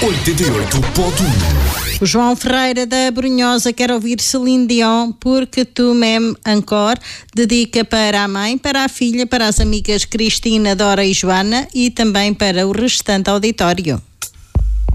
88.1. O João Ferreira da Brunhosa quer ouvir Celine Dion, Porque Tu M'aimes Encore, dedica para a mãe, para a filha, para as amigas Cristina, Dora e Joana e também para o restante auditório.